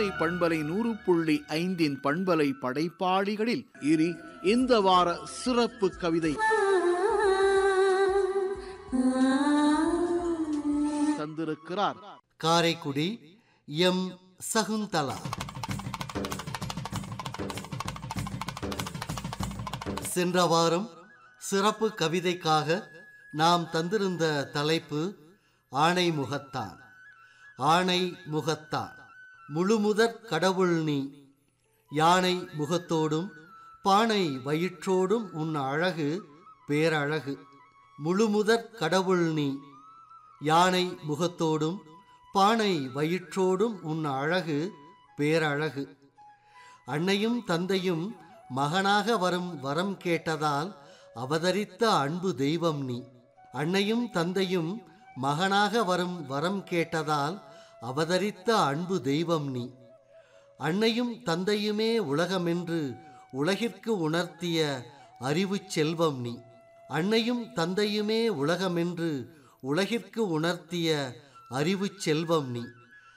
கோடை பண்பலை 100.5 பண்பலை படைப்பாளிகளில் இனி இந்த வார சிறப்பு கவிதை தந்திருக்கிறார் காரைக்குடி எம் சகுந்தலா. சென்ற வாரம் சிறப்பு கவிதைக்காக நாம் தந்திருந்த தலைப்பு ஆணை முகத்தான். ஆணை முகத்தான். முழுமுதற் கடவுள் நீ, யானை முகத்தோடும் பானை வயிற்றோடும் உன் அழகு பேரழகு. முழுமுதற் கடவுள் நீ, யானை முகத்தோடும் பானை வயிற்றோடும் உன் அழகு பேரழகு. அன்னையும் தந்தையும் மகனாக வரும் வரம் கேட்டதால் அவதரித்த அன்பு தெய்வம் நீ. அன்னையும் தந்தையும் மகனாக வரும் வரம் கேட்டதால் அவதரித்த அன்பு தெய்வம் நீ. அன்னையும் தந்தையுமே உலகமென்று உலகிற்கு உணர்த்திய அறிவு செல்வம் நீ. அன்னையும் தந்தையுமே உலகமென்று உலகிற்கு உணர்த்திய அறிவு செல்வம் நீ.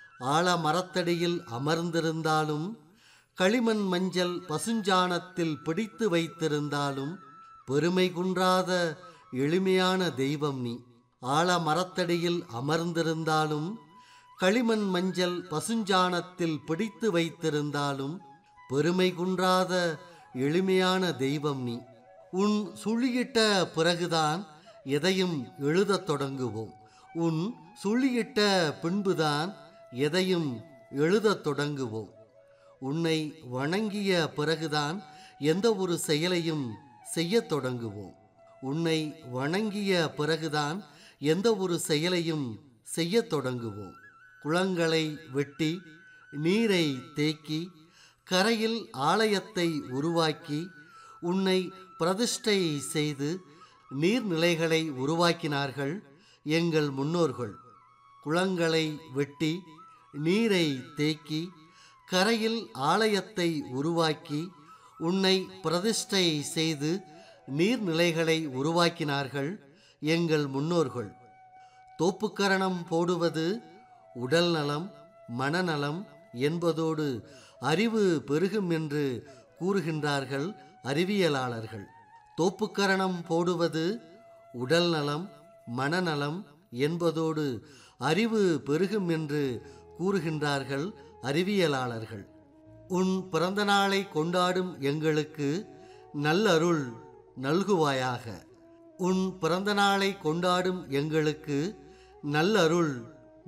ஆலமரத்தடியில் அமர்ந்திருந்தாலும் களிமண் மஞ்சள் பசுஞ்சாணத்தில் பிடித்து வைத்திருந்தாலும் பெருமை குன்றாத எளிமையான தெய்வம் நீ. ஆலமரத்தடியில் அமர்ந்திருந்தாலும் களிமண் மஞ்சள் பசுஞ்சாணத்தில் பிடித்து வைத்திருந்தாலும் பெருமை குன்றாத எளிமையான தெய்வம் நீ. உன் சுழியிட்ட பிறகுதான் எதையும் எழுதத் தொடங்குவோம். உன் சுழியிட்ட பின்புதான் எதையும் எழுதத் தொடங்குவோம். உன்னை வணங்கிய பிறகுதான் எந்த ஒரு செயலையும் செய்யத் தொடங்குவோம். உன்னை வணங்கிய பிறகுதான் எந்த ஒரு செயலையும் செய்யத் தொடங்குவோம். குளங்களை வெட்டி நீரை தேக்கி கரையில் ஆலயத்தை உருவாக்கி உன்னை பிரதிஷ்டை செய்து நீர்நிலைகளை உருவாக்கினார்கள் எங்கள் முன்னோர்கள். குளங்களை வெட்டி நீரை தேக்கி கரையில் ஆலயத்தை உருவாக்கி உன்னை பிரதிஷ்டை செய்து நீர்நிலைகளை உருவாக்கினார்கள் எங்கள் முன்னோர்கள். தோப்புக்கரணம் போடுவது உடல் நலம் மனநலம் என்பதோடு அறிவு பெருகும் என்று கூறுகின்றார்கள் அறிவியலாளர்கள். தோப்புக்கரணம் போடுவது உடல் நலம் மனநலம் என்பதோடு அறிவு பெருகும் என்று கூறுகின்றார்கள் அறிவியலாளர்கள். உன் பிறந்த நாளை கொண்டாடும் எங்களுக்கு நல்லருள் நல்குவாயாக. உன் பிறந்த நாளை கொண்டாடும் எங்களுக்கு நல்லருள்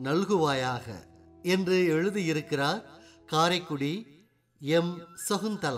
நல்குவாயாக என்று எழுதியிருக்கிறார் காரைக்குடி எம் சகுந்தலா.